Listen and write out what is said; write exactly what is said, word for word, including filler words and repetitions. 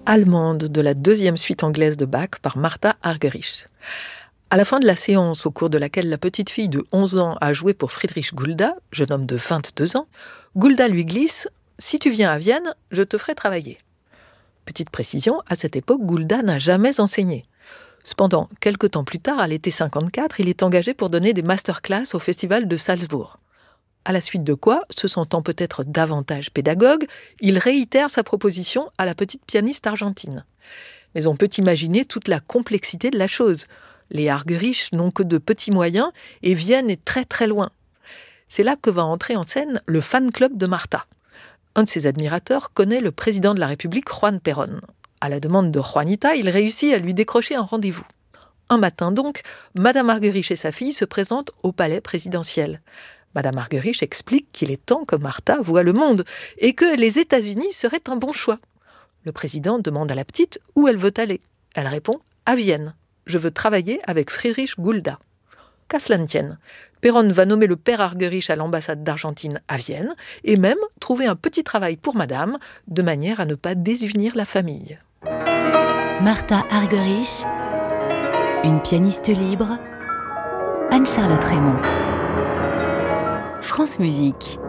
allemande de la deuxième suite anglaise de Bach par Martha Argerich. À la fin de la séance, au cours de laquelle la petite fille de onze ans a joué pour Friedrich Gulda, jeune homme de vingt-deux ans, Gulda lui glisse « Si tu viens à Vienne, je te ferai travailler ». Petite précision, à cette époque, Gulda n'a jamais enseigné. Cependant, quelque temps plus tard, à l'été cinquante-quatre, il est engagé pour donner des masterclass au festival de Salzbourg. À la suite de quoi, se sentant peut-être davantage pédagogue, il réitère sa proposition à la petite pianiste argentine. Mais on peut imaginer toute la complexité de la chose. Les Argerich n'ont que de petits moyens et Vienne est très très loin. C'est là que va entrer en scène le fan club de Martha. Un de ses admirateurs connaît le président de la République, Juan Perón. À la demande de Juanita, il réussit à lui décrocher un rendez-vous. Un matin donc, Madame Argerich et sa fille se présentent au palais présidentiel. Madame Argerich explique qu'il est temps que Martha voie le monde et que les États-Unis seraient un bon choix. Le président demande à la petite où elle veut aller. Elle répond « à Vienne. Je veux travailler avec Friedrich Gulda ». Qu'à cela ne tienne, Perón va nommer le père Argerich à l'ambassade d'Argentine à Vienne et même trouver un petit travail pour madame, de manière à ne pas désunir la famille. Martha Argerich, une pianiste libre, Anne-Charlotte Raymond. France Musique.